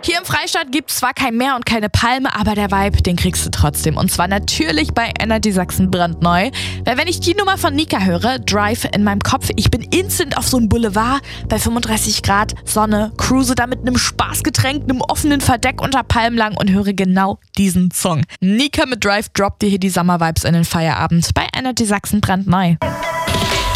Hier im Freistaat gibt es zwar kein Meer und keine Palme, aber der Vibe, den kriegst du trotzdem. Und zwar natürlich bei Energy Sachsen brandneu. Weil wenn ich die Nummer von Nika höre, Drive in meinem Kopf, ich bin instant auf so einem Boulevard bei 35 Grad, Sonne, cruise da mit einem Spaßgetränk, einem offenen Verdeck unter Palmen lang und höre genau diesen Song. Nika mit Drive droppt dir hier die Summer-Vibes in den Feierabend bei Energy Sachsen brandneu.